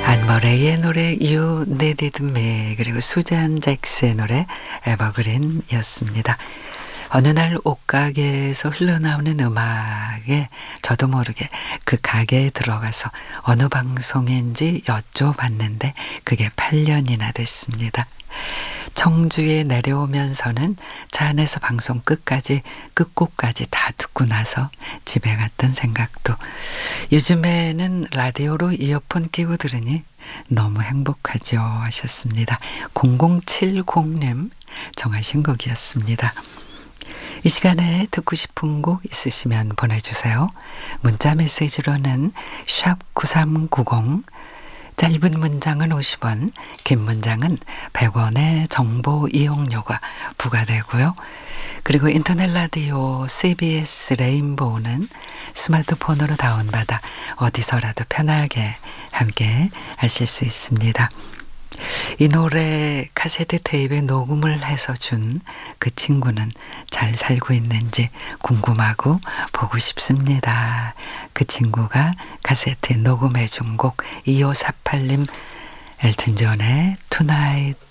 머레이의 노래 You Needed Me 그리고 수잔 잭스의 노래 에버그린이었습니다. 어느 날 옷가게에서 흘러나오는 음악에 저도 모르게 그 가게에 들어가서 어느 방송인지 여쭤봤는데 그게 8년이나 됐습니다. 청주에 내려오면서는 차 안에서 방송 끝곡까지 다 듣고 나서 집에 갔던 생각도. 요즘에는 라디오로 이어폰 끼고 들으니 너무 행복하죠 하셨습니다. 0070님 정하신 곡이었습니다. 이 시간에 듣고 싶은 곡 있으시면 보내주세요. 문자 메시지로는 샵 9390, 짧은 문장은 50원, 긴 문장은 100원의 정보 이용료가 부과되고요. 그리고 인터넷 라디오 CBS 레인보우는 스마트폰으로 다운받아 어디서라도 편하게 함께 하실 수 있습니다. 이 노래 카세트 테이프에 녹음을 해서 준 그 친구는 잘 살고 있는지 궁금하고 보고 싶습니다. 그 친구가 카세트에 녹음해 준 곡 2548님 엘튼 존의 Tonight